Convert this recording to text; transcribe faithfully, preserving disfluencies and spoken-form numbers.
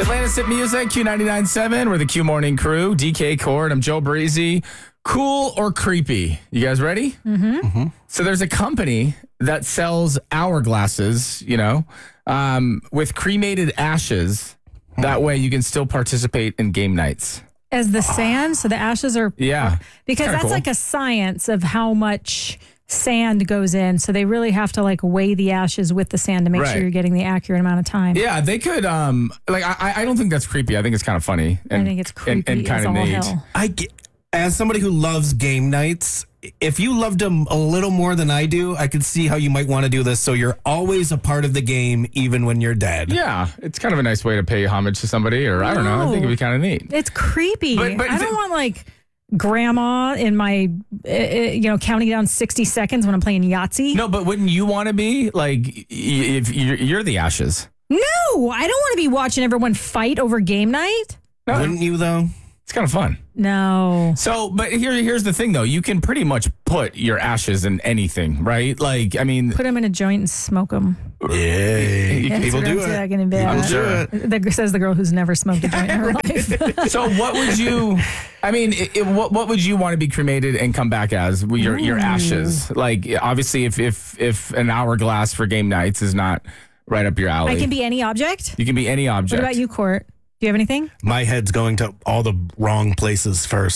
Atlantis Hit Music, Q ninety-nine point seven. We're the Q Morning Crew. D K Cord. I'm Joe Breezy. Cool or creepy? You guys ready? Mm-hmm. Mm-hmm. So there's a company that sells hourglasses, you know, um, with cremated ashes. That way you can still participate in game nights. As the sand, so the ashes are... Yeah. Because that's cool. like a science of how much sand goes in. So they really have to like weigh the ashes with the sand to make Right. sure you're getting the accurate amount of time. Yeah, they could. Um, like I, I don't think that's creepy. I think it's kind of funny. And, I think it's creepy and, and as kind of all neat. hell. I get, as somebody who loves game nights, if you loved them a little more than I do, I could see how you might want to do this. So you're always a part of the game, even when you're dead. Yeah, it's kind of a nice way to pay homage to somebody, or I don't know. I think it'd be kind of neat. It's creepy. But- but I the- don't want like grandma in my, uh, you know, counting down sixty seconds when I'm playing Yahtzee. No, but wouldn't you want to be like y- if you're, you're the ashes? No, I don't want to be watching everyone fight over game night. No, Wouldn't you, though? it's kind of fun. No. So, but here, here's the thing, though. You can pretty much put your ashes in anything, right? Like, I mean, Put them in a joint and smoke them. Yeah, people do it. Talking about. People do it. That says the girl who's never smoked a joint in her life. so what would you? I mean, it, it- what what would you want to be cremated and come back as with your your ashes? Like, obviously, if if if an hourglass for game nights is not right up your alley, I can be any object. you can be any object. What about you, Court? Do you have anything? My head's going to all the wrong places first.